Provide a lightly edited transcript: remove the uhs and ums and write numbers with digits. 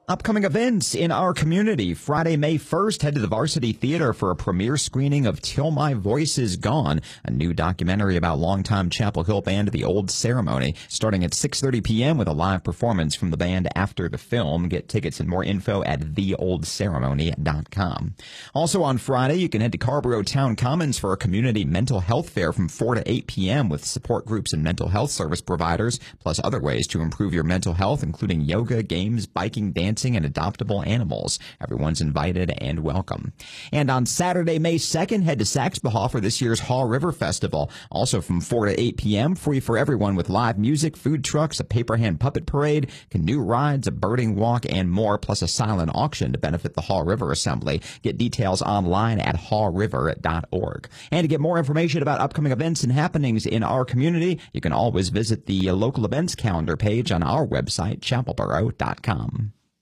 Upcoming events in our community. Friday, May 1st, head to the Varsity Theater for a premiere screening of Till My Voice Is Gone, a new documentary about longtime Chapel Hill band The Old Ceremony, starting at 6:30 p.m. with a live performance from the band after the film. Get tickets and more info at theoldceremony.com. Also on Friday, you can head to Carrboro Town Commons for a community mental health fair from 4 to 8 p.m. with support groups and mental health service providers, plus other ways to improve your mental health, including yoga, games, biking, dancing, and adoptable animals. Everyone's invited and welcome. And on Saturday, May 2nd, head to Saxbahaw for this year's Haw River Festival. Also from 4 to 8 p.m., free for everyone with live music, food trucks, a paper hand puppet parade, canoe rides, a birding walk, and more, plus a silent auction to benefit the Haw River Assembly. Get details online at hawriver.org. And to get more information about upcoming events and happenings in our community, you can always visit the local events calendar page on our website, chapelboro.com.